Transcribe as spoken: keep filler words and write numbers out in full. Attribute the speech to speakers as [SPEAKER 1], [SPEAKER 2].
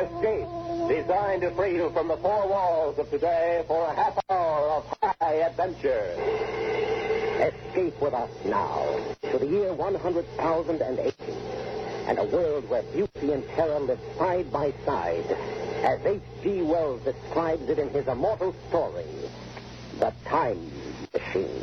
[SPEAKER 1] Escape, designed to free you from the four walls of today for a half hour of high adventure. Escape with us now to the year one hundred thousand eighty, and a world where beauty and terror live side by side, as H G. Wells describes it in his immortal story, The Time Machine.